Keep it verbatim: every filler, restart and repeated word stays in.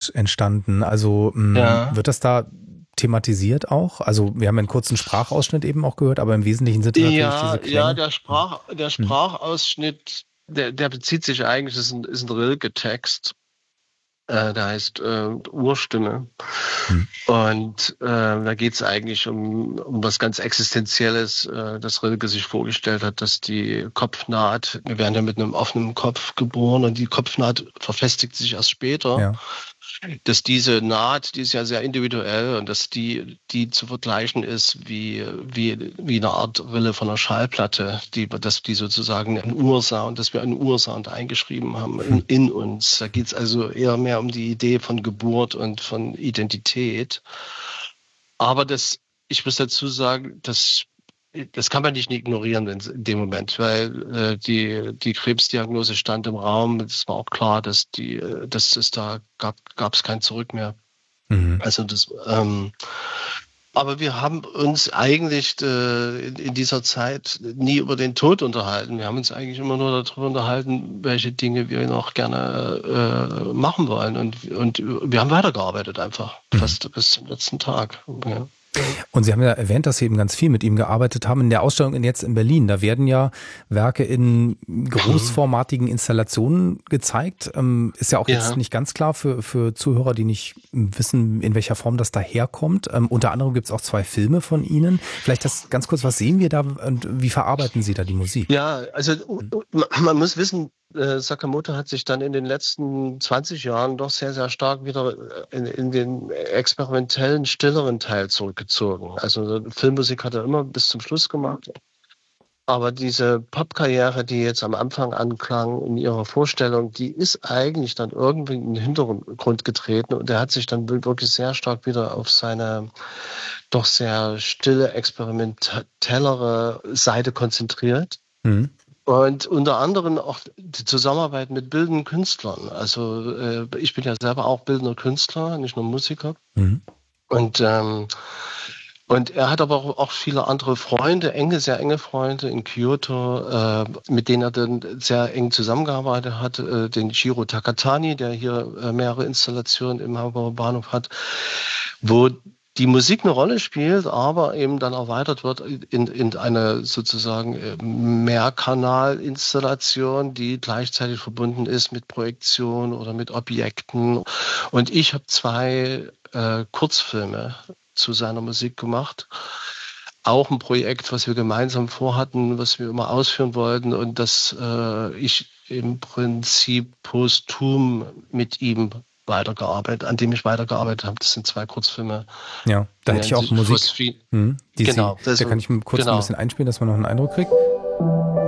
Geburt entstanden. Also mh, Ja. wird das da thematisiert auch? Also wir haben einen kurzen Sprachausschnitt eben auch gehört, aber im Wesentlichen sind natürlich Ja, diese ja, Klänge. der Sprach, der Hm. Sprachausschnitt, der, der bezieht sich eigentlich, ist ein, ist ein Rilke-Text, äh, der heißt äh, Urstimme. Hm. Und äh, da geht es eigentlich um, um was ganz Existenzielles, äh, dass Rilke sich vorgestellt hat, dass die Kopfnaht, wir werden ja mit einem offenen Kopf geboren und die Kopfnaht verfestigt sich erst später. Ja. Dass diese Naht, die ist ja sehr individuell und dass die, die zu vergleichen ist wie, wie, wie eine Art Rille von einer Schallplatte, die, dass die sozusagen einen Ursound, dass wir einen Ursound eingeschrieben haben in, in uns. Da geht es also eher mehr um die Idee von Geburt und von Identität. Aber das, ich muss dazu sagen, dass das kann man nicht ignorieren in dem Moment, weil äh, die die Krebsdiagnose stand im Raum. Es war auch klar, dass die, äh, dass es da gab gab es kein Zurück mehr. Mhm. Also das. Ähm, aber wir haben uns eigentlich äh, in, in dieser Zeit nie über den Tod unterhalten. Wir haben uns eigentlich immer nur darüber unterhalten, welche Dinge wir noch gerne äh, machen wollen. Und und wir haben weitergearbeitet einfach Mhm. fast bis zum letzten Tag. Ja. Und Sie haben ja erwähnt, dass Sie eben ganz viel mit ihm gearbeitet haben. In der Ausstellung in jetzt in Berlin, da werden ja Werke in großformatigen Installationen gezeigt. Ähm, ist ja auch Ja. jetzt nicht ganz klar für, für Zuhörer, die nicht wissen, in welcher Form das daherkommt. Ähm, unter anderem gibt es auch zwei Filme von Ihnen. Vielleicht das ganz kurz, was sehen wir da und wie verarbeiten Sie da die Musik? Ja, also man muss wissen, äh, Sakamoto hat sich dann in den letzten zwanzig Jahren doch sehr, sehr stark wieder in, in den experimentellen, stilleren Teil zurückgezogen. Also Filmmusik hat er immer bis zum Schluss gemacht. Aber diese Popkarriere, die jetzt am Anfang anklang in ihrer Vorstellung, die ist eigentlich dann irgendwie in den Hintergrund getreten und er hat sich dann wirklich sehr stark wieder auf seine doch sehr stille, experimentellere Seite konzentriert. Mhm. Und unter anderem auch die Zusammenarbeit mit bildenden Künstlern. Also äh, ich bin ja selber auch bildender Künstler, nicht nur Musiker. Mhm. Und ähm, und er hat aber auch, auch viele andere Freunde, enge, sehr enge Freunde in Kyoto, äh, mit denen er dann sehr eng zusammengearbeitet hat. Äh, den Shiro Takatani, der hier äh, mehrere Installationen im Hamburger Bahnhof hat, wo die Musik eine Rolle spielt, aber eben dann erweitert wird in, in eine sozusagen Mehrkanalinstallation, die gleichzeitig verbunden ist mit Projektion oder mit Objekten. Und ich habe zwei äh, Kurzfilme zu seiner Musik gemacht. Auch ein Projekt, was wir gemeinsam vorhatten, was wir immer ausführen wollten und das äh, ich im Prinzip posthum mit ihm weitergearbeitet, an dem ich weitergearbeitet habe. Das sind zwei Kurzfilme. Ja, da hätte ich auch Musik. Phosphin. Mhm. Die Genau, Sie, das da kann ich kurz genau. ein bisschen einspielen, dass man noch einen Eindruck kriegt.